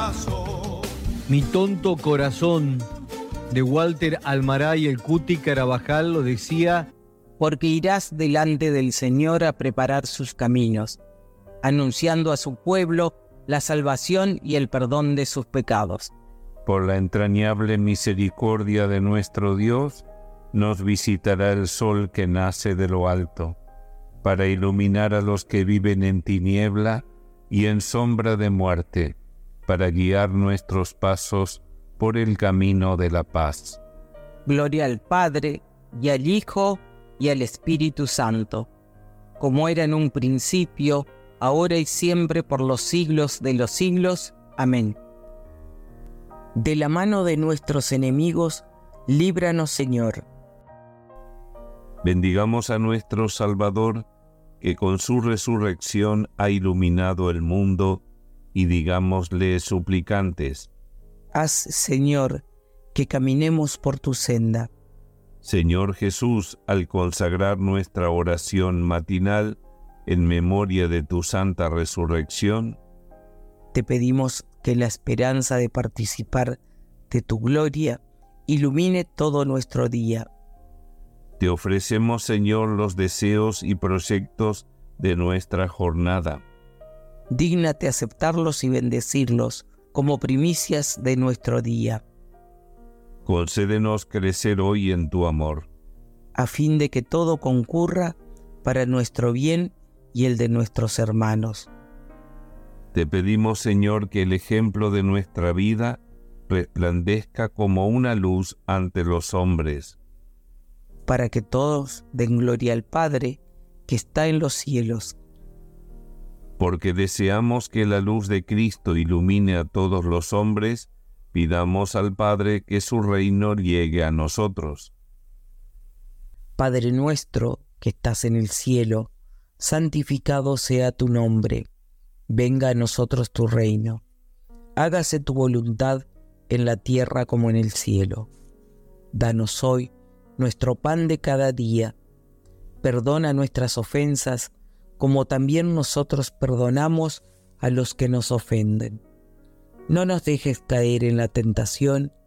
corazón. Mi tonto corazón, de Walter Almaray, el Cuti Carabajal, lo decía: porque irás delante del Señor a preparar sus caminos, anunciando a su pueblo la salvación y el perdón de sus pecados. Por la entrañable misericordia de nuestro Dios, nos visitará el sol que nace de lo alto, para iluminar a los que viven en tiniebla y en sombra de muerte, para guiar nuestros pasos por el camino de la paz. Gloria al Padre, y al Hijo, y al Espíritu Santo, como era en un principio, ahora y siempre, por los siglos de los siglos. Amén. De la mano de nuestros enemigos, líbranos, Señor. Bendigamos a nuestro Salvador, que con su resurrección ha iluminado el mundo, y digámosle suplicantes: Haz, Señor, que caminemos por tu senda. Señor Jesús, al consagrar nuestra oración matinal en memoria de tu santa resurrección, te pedimos que la esperanza de participar de tu gloria ilumine todo nuestro día. Te ofrecemos, Señor, los deseos y proyectos de nuestra jornada. Dígnate aceptarlos y bendecirlos como primicias de nuestro día. Concédenos crecer hoy en tu amor, a fin de que todo concurra para nuestro bien y el de nuestros hermanos. Te pedimos, Señor, que el ejemplo de nuestra vida resplandezca como una luz ante los hombres, para que todos den gloria al Padre que está en los cielos. Porque deseamos que la luz de Cristo ilumine a todos los hombres, pidamos al Padre que su reino llegue a nosotros. Padre nuestro que estás en el cielo, santificado sea tu nombre. Venga a nosotros tu reino. Hágase tu voluntad en la tierra como en el cielo. Danos hoy nuestro pan de cada día. Perdona nuestras ofensas, como también nosotros perdonamos a los que nos ofenden. No nos dejes caer en la tentación